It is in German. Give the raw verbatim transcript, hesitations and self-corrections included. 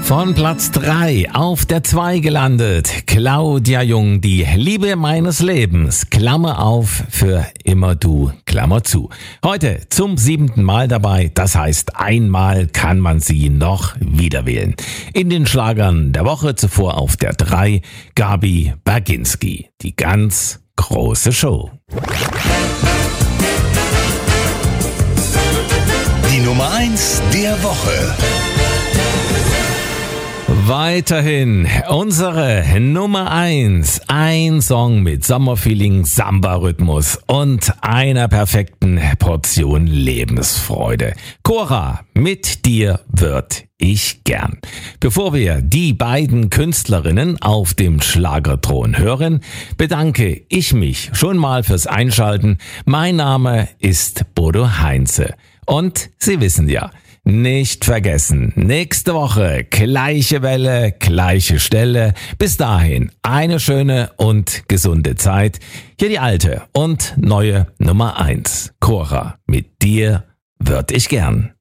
Von Platz drei auf der zwei gelandet. Claudia Jung, die Liebe meines Lebens. Klammer auf, für immer du, Klammer zu. Heute zum siebten Mal dabei. Das heißt, einmal kann man sie noch wieder wählen. In den Schlagern der Woche zuvor auf der drei Gabi Baginski. Die ganz große Show. Die Nummer eins der Woche. Weiterhin unsere Nummer eins. Ein Song mit Sommerfeeling, Samba-Rhythmus und einer perfekten Portion Lebensfreude. Cora, mit dir würd ich gern. Bevor wir die beiden Künstlerinnen auf dem Schlagerthron hören, bedanke ich mich schon mal fürs Einschalten. Mein Name ist Bodo Heinze. Und Sie wissen ja, nicht vergessen, nächste Woche gleiche Welle, gleiche Stelle. Bis dahin eine schöne und gesunde Zeit. Hier die alte und neue Nummer eins. Cora, mit dir würd ich gern.